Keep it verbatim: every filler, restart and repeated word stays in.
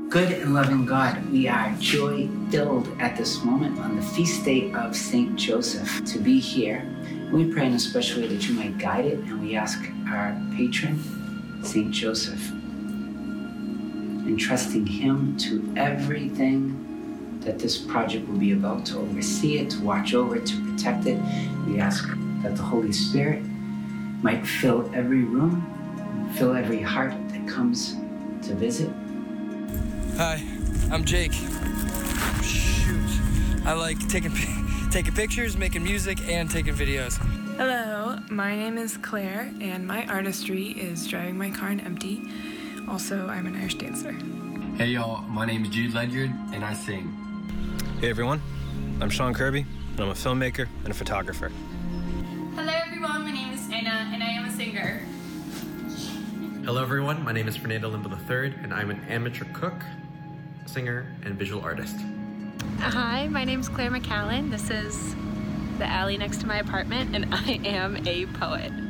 Good and loving God, we are joy-filled at this moment on the feast day of Saint Joseph to be here. We pray in a special way that you might guide it, and we ask our patron, Saint Joseph, entrusting him to everything that this project will be about, to oversee it, to watch over it, to protect it. We ask that the Holy Spirit might fill every room, fill every heart that comes to visit. Hi, I'm Jake. Shoot. I like taking taking pictures, making music, and taking videos. Hello, my name is Claire, and my artistry is driving my car and empty. Also, I'm an Irish dancer. Hey y'all, my name is Jude Ledyard, and I sing. Hey everyone, I'm Sean Kirby, and I'm a filmmaker and a photographer. Hello everyone, my name is Anna, and I am a singer. Hello everyone, my name is Fernando Limbo the third, and I'm an amateur cook, singer, and visual artist. Hi, my name's Claire McCallan. This is the alley next to my apartment, and I am a poet.